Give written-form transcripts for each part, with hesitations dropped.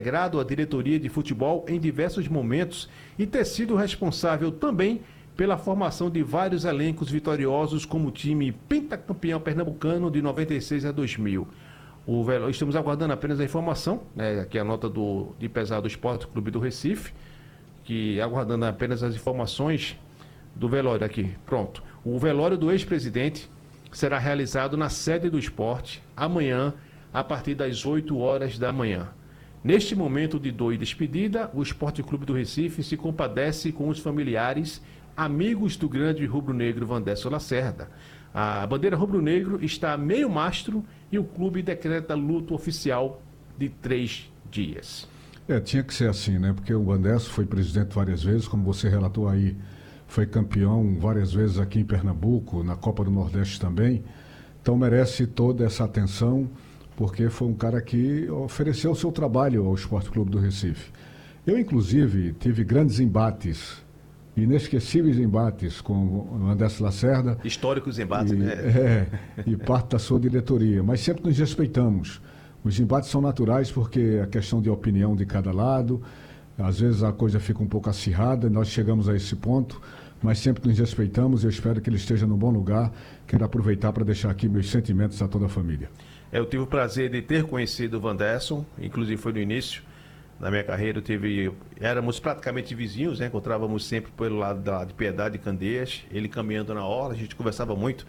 integrado à diretoria de futebol em diversos momentos e ter sido responsável também pela formação de vários elencos vitoriosos, como o time pentacampeão pernambucano de 96 a 2000. Estamos aguardando apenas a informação, aqui a nota de pesar do Esporte Clube do Recife, que aguardando apenas as informações do velório aqui. Pronto. O velório do ex-presidente será realizado na sede do esporte amanhã, a partir das 8 horas da manhã. Neste momento de dor e despedida, o Esporte Clube do Recife se compadece com os familiares, amigos do grande rubro-negro Vandesso Lacerda. A bandeira rubro-negro está a meio mastro e o clube decreta luto oficial de 3 dias. Tinha que ser assim, né? Porque o Vandesso foi presidente várias vezes, como você relatou aí, foi campeão várias vezes aqui em Pernambuco, na Copa do Nordeste também. Então merece toda essa atenção, porque foi um cara que ofereceu o seu trabalho ao Esporte Clube do Recife. Eu, inclusive, tive grandes embates, inesquecíveis embates com o Vandesso Lacerda. Históricos embates, né? E parte da sua diretoria, mas sempre nos respeitamos. Os embates são naturais porque a questão de opinião de cada lado, às vezes a coisa fica um pouco acirrada, nós chegamos a esse ponto, mas sempre nos respeitamos e eu espero que ele esteja no bom lugar. Quero aproveitar para deixar aqui meus sentimentos a toda a família. Eu tive o prazer de ter conhecido o Vandesso, inclusive foi no início da minha carreira, éramos praticamente vizinhos, né? Encontrávamos sempre pelo lado de Piedade e Candeias, ele caminhando na orla, a gente conversava muito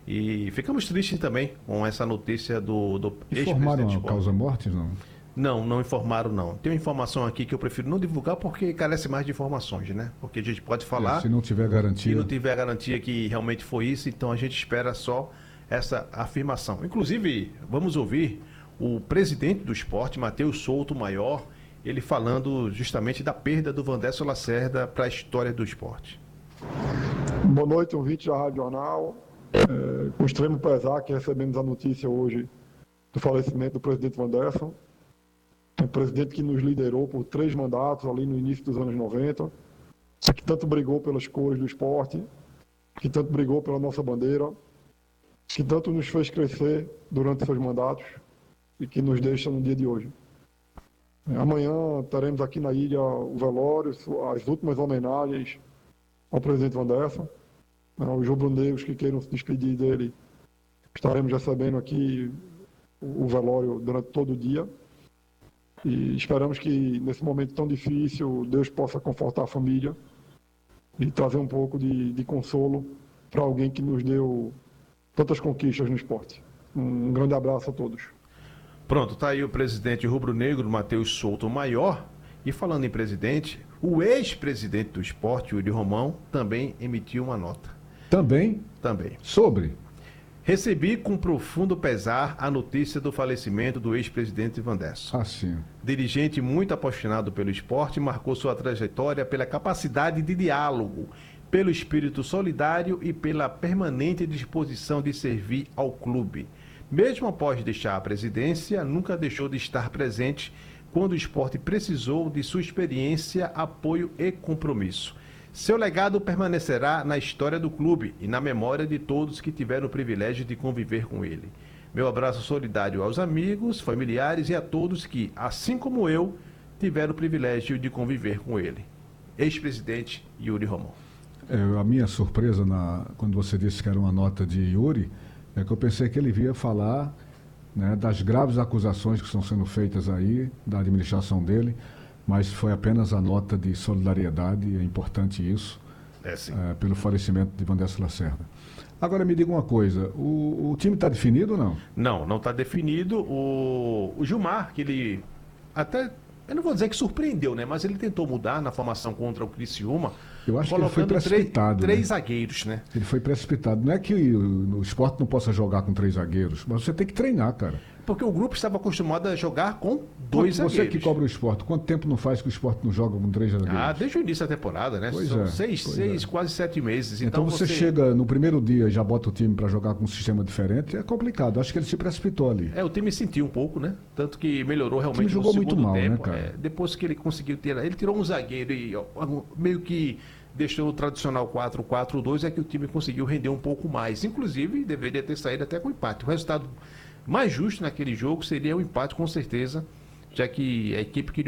e ficamos tristes também com essa notícia do ex-presidente. Informaram a causa-morte, não? Não informaram, não. Tem uma informação aqui que eu prefiro não divulgar porque carece mais de informações, né? Porque a gente pode falar... Se não tiver garantia... Se não tiver garantia que realmente foi isso, então a gente espera só essa afirmação. Inclusive, vamos ouvir o presidente do esporte, Matheus Souto Maior, ele falando justamente da perda do Vandesso Lacerda para a história do esporte. Boa noite, ouvinte da Rádio Jornal. Com extremo pesar que recebemos a notícia hoje do falecimento do presidente Vandesso, um presidente que nos liderou por 3 mandatos ali no início dos anos 90, que tanto brigou pelas cores do esporte, que tanto brigou pela nossa bandeira, que tanto nos fez crescer durante seus mandatos e que nos deixa no dia de hoje. Amanhã teremos aqui na ilha o velório, as últimas homenagens ao presidente Vandesso. Os rubro-negros que queiram se despedir dele, estaremos recebendo aqui o velório durante todo o dia. E esperamos que nesse momento tão difícil Deus possa confortar a família e trazer um pouco de consolo para alguém que nos deu tantas conquistas no esporte. Um grande abraço a todos. Pronto, tá aí o presidente rubro-negro, Matheus Souto Maior. E falando em presidente, o ex-presidente do esporte, Yuri Romão, também emitiu uma nota. Também? Também. Sobre? Recebi com profundo pesar a notícia do falecimento do ex-presidente Vandesso. Sim. Dirigente muito apaixonado pelo esporte, marcou sua trajetória pela capacidade de diálogo, pelo espírito solidário e pela permanente disposição de servir ao clube. Mesmo após deixar a presidência, nunca deixou de estar presente quando o esporte precisou de sua experiência, apoio e compromisso. Seu legado permanecerá na história do clube e na memória de todos que tiveram o privilégio de conviver com ele. Meu abraço solidário aos amigos, familiares e a todos que, assim como eu, tiveram o privilégio de conviver com ele. Ex-presidente Yuri Romão. A minha surpresa quando você disse que era uma nota de Yuri, é que eu pensei que ele ia falar, né, das graves acusações que estão sendo feitas aí, da administração dele, mas foi apenas a nota de solidariedade, é importante isso, pelo falecimento de Vandesso Lacerda. Agora me diga uma coisa, o time está definido ou não? Não está definido. O Gilmar, que ele até, eu não vou dizer que surpreendeu, né? Mas ele tentou mudar na formação contra o Criciúma. Eu acho que ele foi precipitado. Três zagueiros, né? Ele foi precipitado. Não é que o esporte não possa jogar com 3 zagueiros, mas você tem que treinar, cara. Porque o grupo estava acostumado a jogar com 2 zagueiros. Você que cobra o esporte, quanto tempo não faz que o esporte não joga com 3 zagueiros? Desde o início da temporada, né? Pois São é, 6, quase 7 meses. Então você chega no primeiro dia e já bota o time para jogar com um sistema diferente, é complicado. Acho que ele se precipitou ali. O time sentiu um pouco, né? Tanto que melhorou realmente no jogou segundo muito mal, tempo. Né, cara? Depois que ele conseguiu tirar, ele tirou um zagueiro e meio que deixou o tradicional 4-4-2, é que o time conseguiu render um pouco mais. Inclusive, deveria ter saído até com empate. O resultado mais justo naquele jogo seria o empate, com certeza, já que a equipe que